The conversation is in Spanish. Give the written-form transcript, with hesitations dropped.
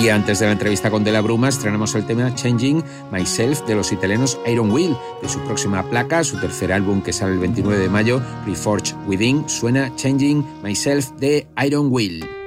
día antes de la entrevista con De la Bruma, estrenamos el tema Changing Myself de los italianos Iron Will. De su próxima placa, su tercer álbum que sale el 29 de mayo, Reforged Within, suena Changing Myself de Iron Will.